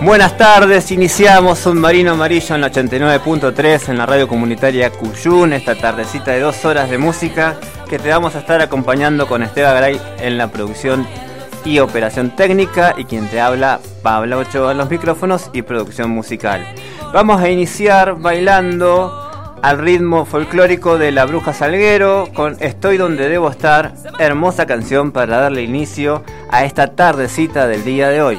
Buenas tardes, iniciamos Submarino Amarillo en la 89.3 en la radio comunitaria Cuyún, esta tardecita de 2 horas de música que te vamos a estar acompañando con Esteban Garay en la producción y operación técnica y quien te habla, Pablo Ochoa en los micrófonos y producción musical. Vamos a iniciar bailando al ritmo folclórico de La Bruja Salguero con Estoy donde debo estar, hermosa canción para darle inicio a esta tardecita del día de hoy.